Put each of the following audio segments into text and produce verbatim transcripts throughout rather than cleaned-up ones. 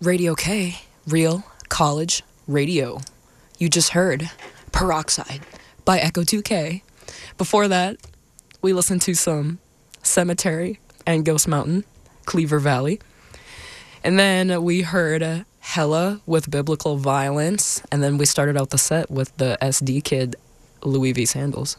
Radio K, Real College Radio. You just heard Peroxide by Echo two K. Before that, we listened to some Cemetery and Ghost Mountain, Cleaver Valley. And then we heard Hella with Biblical Violence. And then we started out the set with the S D Kid, Louis V. Sandals.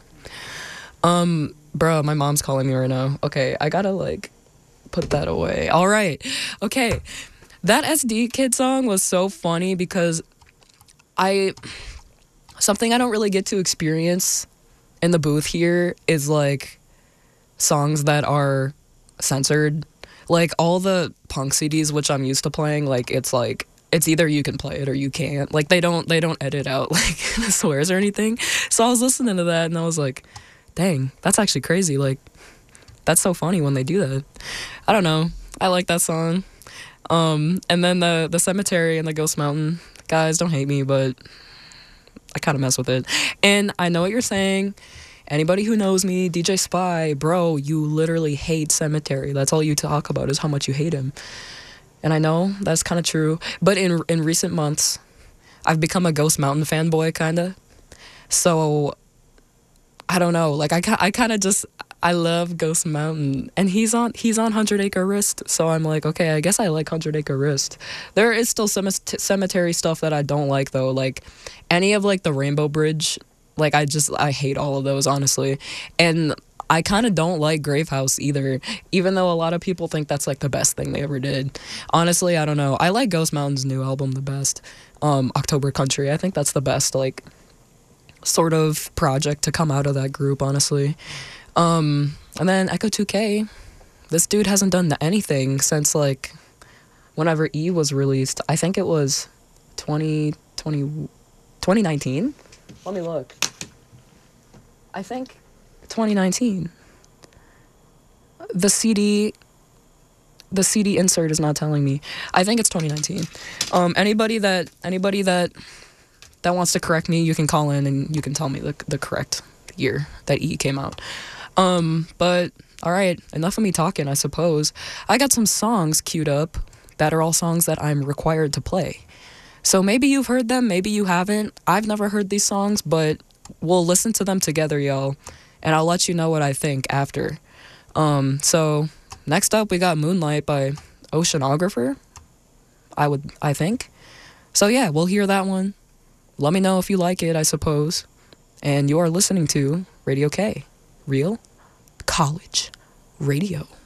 Um, bro, my mom's calling me right now. Okay, I gotta, like, put that away. All right. Okay. That S D Kid song was so funny because I... Something I don't really get to experience in the booth here is, like, songs that are censored. Like, all the punk C Ds, which I'm used to playing, like, it's, like, it's either you can play it or you can't. Like, they don't, they don't edit out, like, the swears or anything. So I was listening to that, and I was like, dang, that's actually crazy. Like, that's so funny when they do that. I don't know. I like that song. Um, and then the, the Cemetery and the Ghost Mountain. Guys, don't hate me, but I kind of mess with it. And I know what you're saying. Anybody who knows me, D J Spy, bro, you literally hate Cemetery. That's all you talk about is how much you hate him. And I know that's kind of true. But in in recent months, I've become a Ghost Mountain fanboy, kind of. So, I don't know. Like, I, I kind of just, I love Ghost Mountain. And he's on he's on Hundred Acre Wrist. So I'm like, okay, I guess I like Hundred Acre Wrist. There is still some Cemetery stuff that I don't like, though. Like, any of, like, the Rainbow Bridge, like, I just, I hate all of those, honestly. And I kind of don't like Gravehouse either, even though a lot of people think that's, like, the best thing they ever did. Honestly, I don't know. I like Ghost Mountain's new album the best. Um, October Country. I think that's the best, like, sort of project to come out of that group, honestly. Um, and then Echo two K. This dude hasn't done anything since, like, whenever E was released. I think it was twenty twenty, twenty nineteen? Let me look. I think twenty nineteen. The C D, the C D insert is not telling me. I think it's twenty nineteen. Um, anybody that anybody that that wants to correct me, you can call in and you can tell me the the correct year that E came out. Um, but all right, enough of me talking, I suppose. I got some songs queued up that are all songs that I'm required to play. So maybe you've heard them, maybe you haven't. I've never heard these songs, but we'll listen to them together, y'all. And I'll let you know what I think after. Um, so next up, we got Moonlight by Oceanographer, I would, I think. So yeah, we'll hear that one. Let me know if you like it, I suppose. And you are listening to Radio K, Real College Radio.